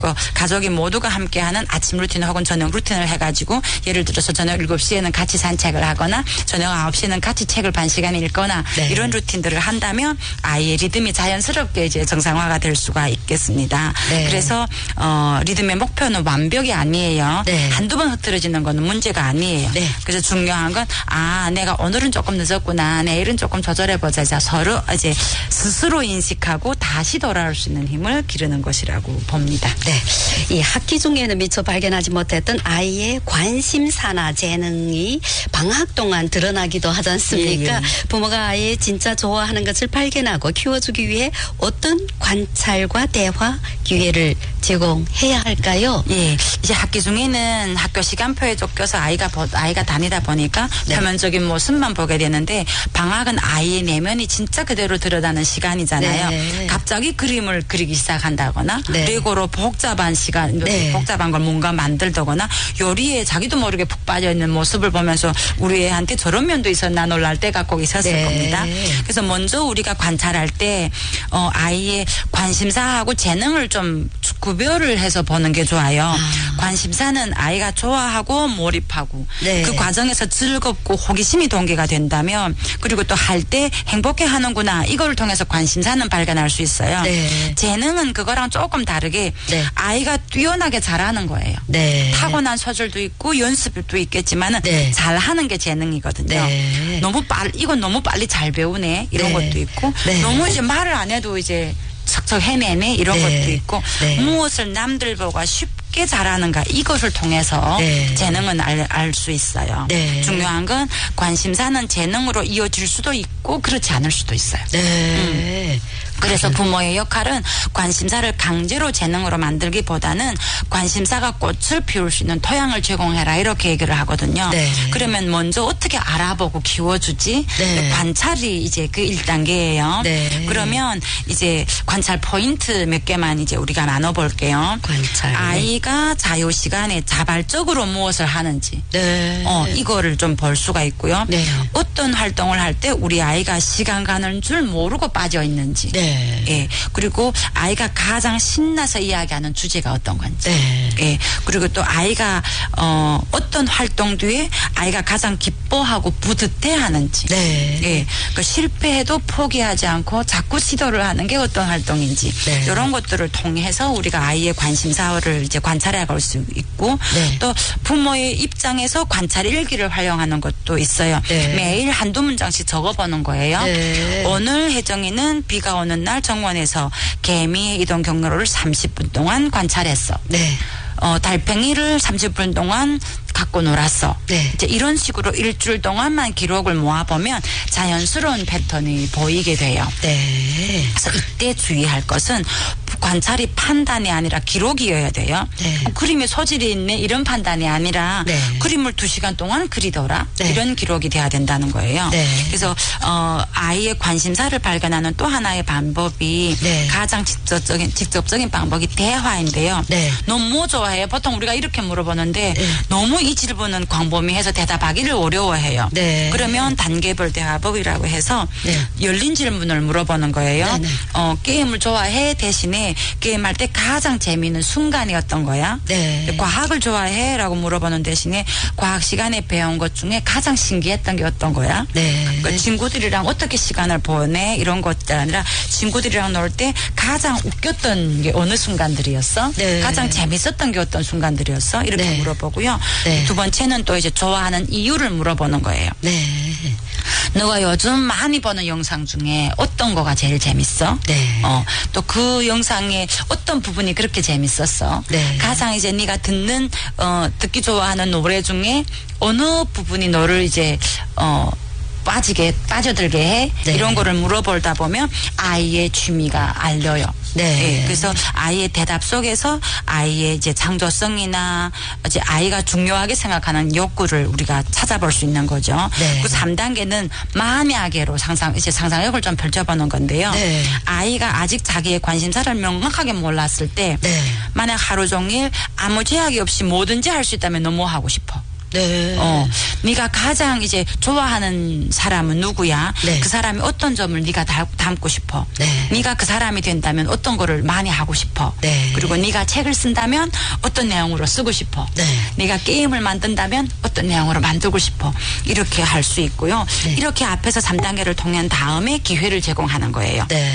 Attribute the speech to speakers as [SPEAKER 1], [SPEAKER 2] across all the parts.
[SPEAKER 1] 가족이 모두가 함께하는 아침 루틴 혹은 저녁 루틴을 해가지고 예를 들어서 저녁 7시에는 같이 산책을 하거나 저녁 9시에는 같이 책을 반 시간 읽거나
[SPEAKER 2] 네.
[SPEAKER 1] 이런 루틴들을 한다면 아이의 리듬이 자연스럽게 이제 정상화가 될 수가 있겠습니다.
[SPEAKER 2] 네.
[SPEAKER 1] 그래서 리듬의 목표는 완벽이 아니에요.
[SPEAKER 2] 네.
[SPEAKER 1] 한두 번 흐트러지는 거는 문제가 아니에요.
[SPEAKER 2] 네.
[SPEAKER 1] 그래서 중요한 건 내가 오늘은 조금 늦었구나. 내일은 조금 조절해보자. 자, 서로 이제 스스로 인식하고 다시 돌아올 수 있는 힘을 기르는 것이라고 봅니다.
[SPEAKER 2] 네. 이 학기 중에는 미처 발견하지 못했던 아이의 관심사나 재능이 방학 동안 드러나기도 하지 않습니까?
[SPEAKER 1] 예.
[SPEAKER 2] 부모가 아이의 진짜 좋아하는 것을 발견하고 키워주기 위해 어떤 관찰과 대화 기회를 제공해야 할까요?
[SPEAKER 1] 예, 이제 학기 중에는 학교 시간표에 쫓겨서 아이가 다니다 보니까
[SPEAKER 2] 네.
[SPEAKER 1] 표면적인 모습만 보게 되는데 방학은 아이의 내면이 진짜 그대로 드러나는 시간이잖아요.
[SPEAKER 2] 네.
[SPEAKER 1] 갑자기 그림을 그리기 시작한다거나
[SPEAKER 2] 네.
[SPEAKER 1] 레고로 복잡한 시간,
[SPEAKER 2] 네.
[SPEAKER 1] 복잡한 걸 뭔가 만들다거나 요리에 자기도 모르게 푹 빠져 있는 모습을 보면서 우리 애한테 저런 면도 있었나 놀랄 때가 꼭 있었을
[SPEAKER 2] 네.
[SPEAKER 1] 겁니다. 그래서 먼저 우리가 관찰할 때 아이의 관심사하고 재능을 좀 구별을 해서 보는 게 좋아요. 관심사는 아이가 좋아하고 몰입하고
[SPEAKER 2] 네.
[SPEAKER 1] 그 과정에서 즐겁고 호기심이 동기가 된다면 그리고 또 할 때 행복해 하는구나 이거를 통해서 관심사는 발견할 수 있어요.
[SPEAKER 2] 네.
[SPEAKER 1] 재능은 그거랑 조금 다르게
[SPEAKER 2] 네.
[SPEAKER 1] 아이가 뛰어나게 잘하는 거예요.
[SPEAKER 2] 네.
[SPEAKER 1] 타고난 소질도 있고 연습도 있겠지만은
[SPEAKER 2] 네.
[SPEAKER 1] 잘하는 게 재능이거든요.
[SPEAKER 2] 네.
[SPEAKER 1] 이건 너무 빨리 잘 배우네 이런
[SPEAKER 2] 네.
[SPEAKER 1] 것도 있고
[SPEAKER 2] 네.
[SPEAKER 1] 너무 이제 말을 안 해도 이제 척척 해내네 이런
[SPEAKER 2] 네.
[SPEAKER 1] 것도 있고
[SPEAKER 2] 네.
[SPEAKER 1] 무엇을 남들보다 쉽게 잘하는가 이것을 통해서
[SPEAKER 2] 네.
[SPEAKER 1] 재능은 알 수 있어요.
[SPEAKER 2] 네.
[SPEAKER 1] 중요한 건 관심사는 재능으로 이어질 수도 있고 그렇지 않을 수도 있어요.
[SPEAKER 2] 네.
[SPEAKER 1] 그래서 부모의 역할은 관심사를 강제로 재능으로 만들기보다는 관심사가 꽃을 피울 수 있는 토양을 제공해라 이렇게 얘기를 하거든요.
[SPEAKER 2] 네.
[SPEAKER 1] 그러면 먼저 어떻게 알아보고 키워주지?
[SPEAKER 2] 네.
[SPEAKER 1] 관찰이 이제 그 1단계예요.
[SPEAKER 2] 네.
[SPEAKER 1] 그러면 이제 관찰 포인트 몇 개만 이제 우리가 나눠볼게요.
[SPEAKER 2] 관찰.
[SPEAKER 1] 아이가 자유 시간에 자발적으로 무엇을 하는지.
[SPEAKER 2] 네.
[SPEAKER 1] 이거를 좀 볼 수가 있고요.
[SPEAKER 2] 네.
[SPEAKER 1] 어떤 활동을 할 때 우리 아이가 시간 가는 줄 모르고 빠져 있는지.
[SPEAKER 2] 네.
[SPEAKER 1] 예. 그리고 아이가 가장 신나서 이야기하는 주제가 어떤 건지.
[SPEAKER 2] 네.
[SPEAKER 1] 예. 그리고 또 아이가 어떤 활동 뒤에 아이가 가장 기뻐하고 뿌듯해 하는지.
[SPEAKER 2] 네.
[SPEAKER 1] 예. 그 실패해도 포기하지 않고 자꾸 시도를 하는 게 어떤 활동인지.
[SPEAKER 2] 네.
[SPEAKER 1] 이런 것들을 통해서 우리가 아이의 관심사를 이제 관찰해 갈 수 있고
[SPEAKER 2] 네.
[SPEAKER 1] 또 부모의 입장에서 관찰 일기를 활용하는 것도 있어요.
[SPEAKER 2] 네.
[SPEAKER 1] 매일 한두 문장씩 적어보는 거예요.
[SPEAKER 2] 네.
[SPEAKER 1] 오늘 혜정이는 비가 오는 날 정원에서 개미의 이동 경로를 30분 동안 관찰했어.
[SPEAKER 2] 네.
[SPEAKER 1] 달팽이를 30분 동안 갖고 놀았어.
[SPEAKER 2] 네.
[SPEAKER 1] 이제 이런 식으로 일주일 동안만 기록을 모아보면 자연스러운 패턴이 보이게 돼요.
[SPEAKER 2] 네.
[SPEAKER 1] 그래서 이때 주의할 것은 관찰이 판단이 아니라 기록이어야 돼요.
[SPEAKER 2] 네.
[SPEAKER 1] 그림에 소질이 있네 이런 판단이 아니라
[SPEAKER 2] 네.
[SPEAKER 1] 그림을 2시간 동안 그리더라.
[SPEAKER 2] 네.
[SPEAKER 1] 이런 기록이 돼야 된다는 거예요.
[SPEAKER 2] 네.
[SPEAKER 1] 그래서 아이의 관심사를 발견하는 또 하나의 방법이
[SPEAKER 2] 네.
[SPEAKER 1] 가장 직접적인 방법이 대화인데요.
[SPEAKER 2] 네.
[SPEAKER 1] 너 뭐 좋아해? 보통 우리가 이렇게 물어보는데
[SPEAKER 2] 네.
[SPEAKER 1] 너무 이 질문은 광범위해서 대답하기를 어려워해요.
[SPEAKER 2] 네.
[SPEAKER 1] 그러면 단계별 대화법이라고 해서
[SPEAKER 2] 네.
[SPEAKER 1] 열린 질문을 물어보는 거예요.
[SPEAKER 2] 네, 네.
[SPEAKER 1] 게임을 좋아해 대신에 게임할 때 가장 재미있는 순간이 어떤 거야?
[SPEAKER 2] 네.
[SPEAKER 1] 과학을 좋아해? 라고 물어보는 대신에 과학 시간에 배운 것 중에 가장 신기했던 게 어떤 거야?
[SPEAKER 2] 네.
[SPEAKER 1] 그러니까 친구들이랑 어떻게 시간을 보내? 이런 것들 아니라 친구들이랑 놀 때 가장 웃겼던 게 어느 순간들이었어?
[SPEAKER 2] 네.
[SPEAKER 1] 가장 재밌었던 게 어떤 순간들이었어? 이렇게
[SPEAKER 2] 네.
[SPEAKER 1] 물어보고요.
[SPEAKER 2] 네.
[SPEAKER 1] 두 번째는 또 이제 좋아하는 이유를 물어보는 거예요.
[SPEAKER 2] 네.
[SPEAKER 1] 너가 요즘 많이 보는 영상 중에 어떤 거가 제일 재밌어?
[SPEAKER 2] 네.
[SPEAKER 1] 또 그 영상의 어떤 부분이 그렇게 재밌었어?
[SPEAKER 2] 네.
[SPEAKER 1] 가장 이제 네가 듣기 좋아하는 노래 중에 어느 부분이 너를 이제 빠져들게 해?
[SPEAKER 2] 네.
[SPEAKER 1] 이런 거를 물어보다 보면 아이의 취미가 알려요.
[SPEAKER 2] 네.
[SPEAKER 1] 그래서 아이의 대답 속에서 아이의 이제 창조성이나 이제 아이가 중요하게 생각하는 욕구를 우리가 찾아볼 수 있는 거죠.
[SPEAKER 2] 네.
[SPEAKER 1] 그 3단계는 만약에로 상상력을 좀 펼쳐보는 건데요.
[SPEAKER 2] 네.
[SPEAKER 1] 아이가 아직 자기의 관심사를 명확하게 몰랐을 때
[SPEAKER 2] 네.
[SPEAKER 1] 만약 하루 종일 아무 제약이 없이 뭐든지 할 수 있다면 너 뭐 하고 싶어?
[SPEAKER 2] 네.
[SPEAKER 1] 네가 가장 이제 좋아하는 사람은 누구야?
[SPEAKER 2] 네.
[SPEAKER 1] 그 사람이 어떤 점을 네가 닮고 싶어?
[SPEAKER 2] 네.
[SPEAKER 1] 네가 그 사람이 된다면 어떤 거를 많이 하고 싶어?
[SPEAKER 2] 네.
[SPEAKER 1] 그리고 네가 책을 쓴다면 어떤 내용으로 쓰고 싶어?
[SPEAKER 2] 네.
[SPEAKER 1] 네가 게임을 만든다면 어떤 내용으로 만들고 싶어? 이렇게 할 수 있고요.
[SPEAKER 2] 네.
[SPEAKER 1] 이렇게 앞에서 3단계를 통한 다음에 기회를 제공하는 거예요.
[SPEAKER 2] 네.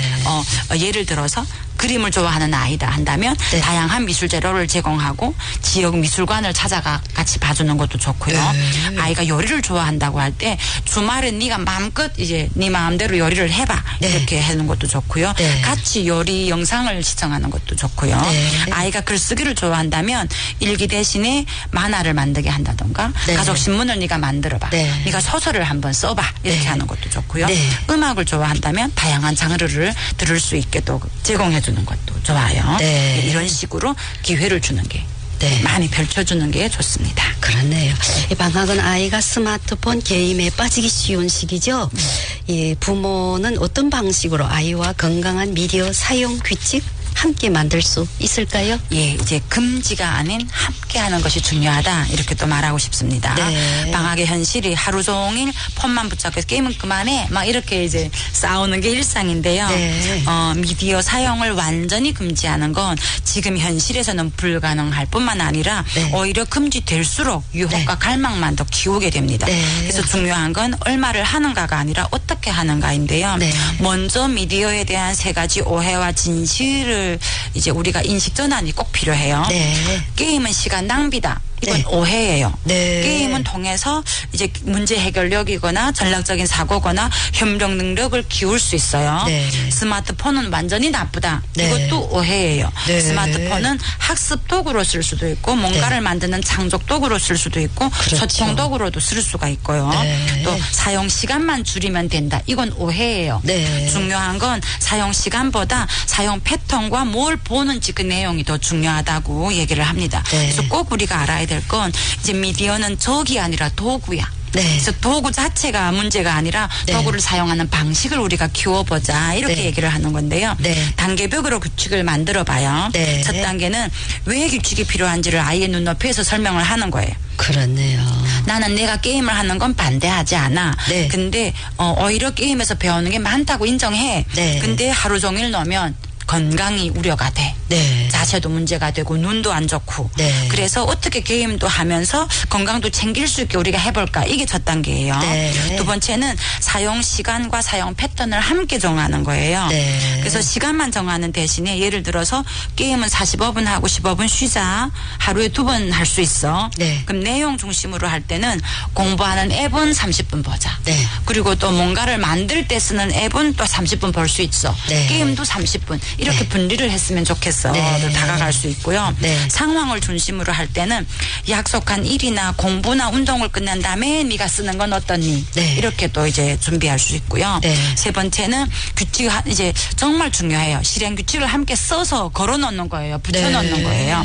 [SPEAKER 1] 예를 들어서 그림을 좋아하는 아이다 한다면
[SPEAKER 2] 네.
[SPEAKER 1] 다양한 미술 재료를 제공하고 지역 미술관을 찾아가 같이 봐주는 것도 좋고요.
[SPEAKER 2] 네.
[SPEAKER 1] 아이가 요리를 좋아한다고 할 때 주말엔 네가 마음껏 이제 네 마음대로 요리를 해봐.
[SPEAKER 2] 네.
[SPEAKER 1] 이렇게 하는 것도 좋고요.
[SPEAKER 2] 네.
[SPEAKER 1] 같이 요리 영상을 시청하는 것도 좋고요.
[SPEAKER 2] 네.
[SPEAKER 1] 아이가 글쓰기를 좋아한다면 일기 대신에 만화를 만들게 한다던가
[SPEAKER 2] 네.
[SPEAKER 1] 가족 신문을 네가 만들어봐.
[SPEAKER 2] 네.
[SPEAKER 1] 네가 소설을 한번 써봐. 이렇게
[SPEAKER 2] 네.
[SPEAKER 1] 하는 것도 좋고요.
[SPEAKER 2] 네.
[SPEAKER 1] 음악을 좋아한다면 다양한 장르를 들을 수 있게 또 제공해 주는 것도 좋아요.
[SPEAKER 2] 네.
[SPEAKER 1] 이런 식으로 기회를 주는 게
[SPEAKER 2] 네.
[SPEAKER 1] 많이 펼쳐주는 게 좋습니다.
[SPEAKER 2] 그렇네요. 이 방학은 아이가 스마트폰 게임에 빠지기 쉬운 시기죠. 이 부모는 어떤 방식으로 아이와 건강한 미디어 사용 규칙 함께 만들 수 있을까요?
[SPEAKER 1] 예, 이제 금지가 아닌 함께하는 것이 중요하다 이렇게 또 말하고 싶습니다.
[SPEAKER 2] 네.
[SPEAKER 1] 방학의 현실이 하루 종일 폰만 붙잡고 게임은 그만해 막 이렇게 이제 싸우는 게 일상인데요.
[SPEAKER 2] 네.
[SPEAKER 1] 미디어 사용을 완전히 금지하는 건 지금 현실에서는 불가능할 뿐만 아니라
[SPEAKER 2] 네.
[SPEAKER 1] 오히려 금지될수록 유혹과
[SPEAKER 2] 네.
[SPEAKER 1] 갈망만 더 키우게 됩니다.
[SPEAKER 2] 네.
[SPEAKER 1] 그래서 중요한 건 얼마를 하는가가 아니라 어떻게 하는가인데요.
[SPEAKER 2] 네.
[SPEAKER 1] 먼저 미디어에 대한 3가지 오해와 진실을 이제 우리가 인식 전환이 꼭 필요해요.
[SPEAKER 2] 네.
[SPEAKER 1] 게임은 시간 낭비다. 이건
[SPEAKER 2] 네.
[SPEAKER 1] 오해예요.
[SPEAKER 2] 네.
[SPEAKER 1] 게임은 통해서 이제 문제 해결력이거나 전략적인 사고거나 협력 능력을 키울 수 있어요.
[SPEAKER 2] 네.
[SPEAKER 1] 스마트폰은 완전히 나쁘다.
[SPEAKER 2] 네.
[SPEAKER 1] 이것도 오해예요.
[SPEAKER 2] 네.
[SPEAKER 1] 스마트폰은 학습 도구로 쓸 수도 있고 뭔가를
[SPEAKER 2] 네.
[SPEAKER 1] 만드는 창작 도구로 쓸 수도 있고
[SPEAKER 2] 그렇죠.
[SPEAKER 1] 소통 도구로도 쓸 수가 있고요.
[SPEAKER 2] 네.
[SPEAKER 1] 또 사용 시간만 줄이면 된다. 이건 오해예요.
[SPEAKER 2] 네.
[SPEAKER 1] 중요한 건 사용 시간보다 사용 패턴과 뭘 보는지 그 내용이 더 중요하다고 얘기를 합니다.
[SPEAKER 2] 네.
[SPEAKER 1] 그래서 꼭 우리가 알아야 될 건 이제 미디어는 적이 아니라 도구야.
[SPEAKER 2] 네.
[SPEAKER 1] 그래서 도구 자체가 문제가 아니라
[SPEAKER 2] 네.
[SPEAKER 1] 도구를 사용하는 방식을 우리가 키워보자 이렇게
[SPEAKER 2] 네.
[SPEAKER 1] 얘기를 하는 건데요.
[SPEAKER 2] 네.
[SPEAKER 1] 단계별로 규칙을 만들어 봐요.
[SPEAKER 2] 네.
[SPEAKER 1] 첫 단계는 왜 규칙이 필요한지를 아이의 눈높이에서 설명을 하는 거예요.
[SPEAKER 2] 그렇네요.
[SPEAKER 1] 나는 내가 게임을 하는 건 반대하지 않아.
[SPEAKER 2] 네.
[SPEAKER 1] 근데 오히려 게임에서 배우는 게 많다고 인정해.
[SPEAKER 2] 네.
[SPEAKER 1] 근데 하루 종일 넣으면 건강이 우려가 돼.
[SPEAKER 2] 네.
[SPEAKER 1] 자세도 문제가 되고 눈도 안 좋고.
[SPEAKER 2] 네.
[SPEAKER 1] 그래서 어떻게 게임도 하면서 건강도 챙길 수 있게 우리가 해볼까. 이게 첫 단계예요.
[SPEAKER 2] 네.
[SPEAKER 1] 두 번째는 사용 시간과 사용 패턴을 함께 정하는 거예요.
[SPEAKER 2] 네.
[SPEAKER 1] 그래서 시간만 정하는 대신에 예를 들어서 게임은 45분 하고 15분 쉬자. 하루에 2번 할 수 있어.
[SPEAKER 2] 네.
[SPEAKER 1] 그럼 내용 중심으로 할 때는 공부하는 앱은 30분 보자.
[SPEAKER 2] 네.
[SPEAKER 1] 그리고 또 뭔가를 만들 때 쓰는 앱은 또 30분 볼 수 있어.
[SPEAKER 2] 네.
[SPEAKER 1] 게임도 30분. 이렇게
[SPEAKER 2] 네.
[SPEAKER 1] 분리를 했으면 좋겠어.
[SPEAKER 2] 네.
[SPEAKER 1] 다가갈 수 있고요.
[SPEAKER 2] 네.
[SPEAKER 1] 상황을 중심으로 할 때는 약속한 일이나 공부나 운동을 끝난 다음에 네가 쓰는 건 어떠니?
[SPEAKER 2] 네.
[SPEAKER 1] 이렇게 또 이제 준비할 수 있고요.
[SPEAKER 2] 네.
[SPEAKER 1] 세 번째는 규칙 이제 정말 중요해요. 실행 규칙을 함께 써서 걸어 놓는 거예요. 붙여
[SPEAKER 2] 네.
[SPEAKER 1] 놓는 거예요.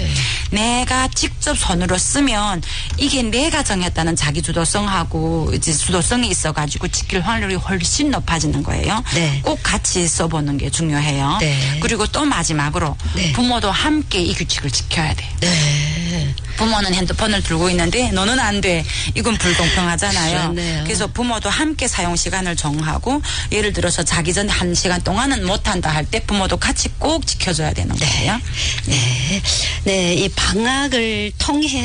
[SPEAKER 1] 내가 직접 손으로 쓰면 이게 내가 정했다는 자기 주도성하고 이제 주도성이 있어가지고 지킬 확률이 훨씬 높아지는 거예요.
[SPEAKER 2] 네.
[SPEAKER 1] 꼭 같이 써보는 게 중요해요.
[SPEAKER 2] 네.
[SPEAKER 1] 그리고 또 마지막으로
[SPEAKER 2] 네.
[SPEAKER 1] 부모도 함께 이 규칙을 지켜야 돼.
[SPEAKER 2] 네.
[SPEAKER 1] 부모는 핸드폰을 들고 있는데 너는 안 돼. 이건 불공평하잖아요.
[SPEAKER 2] 그렇네요.
[SPEAKER 1] 그래서 부모도 함께 사용 시간을 정하고 예를 들어서 자기 전에 1시간 동안은 못한다 할 때 부모도 같이 꼭 지켜줘야 되는 거예요.
[SPEAKER 2] 네. 네. 이 방학을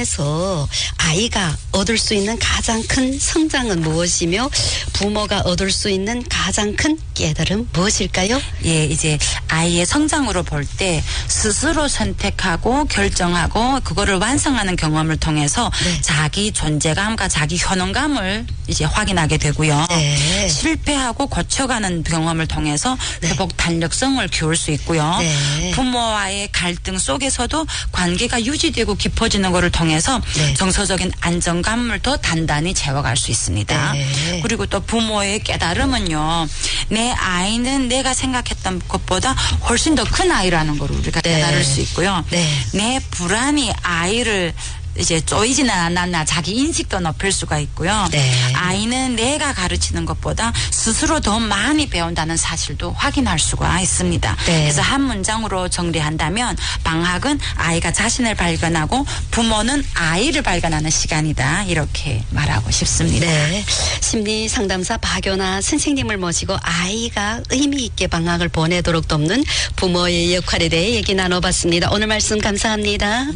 [SPEAKER 2] 통해서 아이가 얻을 수 있는 가장 큰 성장은 무엇이며 부모가 얻을 수 있는 가장 큰 깨달음 무엇일까요?
[SPEAKER 1] 예, 이제 아이의 성장으로 볼 때 스스로 선택하고 결정하고 그거를 완성하는 경험을 통해서
[SPEAKER 2] 네.
[SPEAKER 1] 자기 존재감과 자기 효능감을 이제 확인하게 되고요.
[SPEAKER 2] 네.
[SPEAKER 1] 실패하고 고쳐가는 경험을 통해서
[SPEAKER 2] 네.
[SPEAKER 1] 회복 탄력성을 키울 수 있고요.
[SPEAKER 2] 네.
[SPEAKER 1] 부모와의 갈등 속에서도 관계가 유지되고 깊어지는 것을 통해서
[SPEAKER 2] 네.
[SPEAKER 1] 정서적인 안정감을 더 단단히 채워갈 수 있습니다.
[SPEAKER 2] 네.
[SPEAKER 1] 그리고 또 부모의 깨달음은요. 내 아이는 내가 생각했던 것보다 훨씬 더 큰 아이라는 걸 우리가
[SPEAKER 2] 네.
[SPEAKER 1] 깨달을 수 있고요.
[SPEAKER 2] 네.
[SPEAKER 1] 내 불안이 아이를 이제 쪼이지는 않았나 자기 인식도 높일 수가 있고요.
[SPEAKER 2] 네.
[SPEAKER 1] 아이는 내가 가르치는 것보다 스스로 더 많이 배운다는 사실도 확인할 수가 있습니다.
[SPEAKER 2] 네.
[SPEAKER 1] 그래서 한 문장으로 정리한다면 방학은 아이가 자신을 발견하고 부모는 아이를 발견하는 시간이다. 이렇게 말하고 싶습니다.
[SPEAKER 2] 네. 심리 상담사 박연아 선생님을 모시고 아이가 의미 있게 방학을 보내도록 돕는 부모의 역할에 대해 얘기 나눠봤습니다. 오늘 말씀 감사합니다.